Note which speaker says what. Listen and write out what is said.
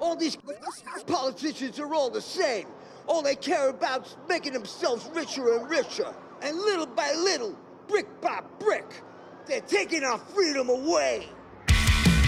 Speaker 1: All these politicians are all the same. All they care about is making themselves richer and richer. And little by little, brick by brick, they're taking our freedom away.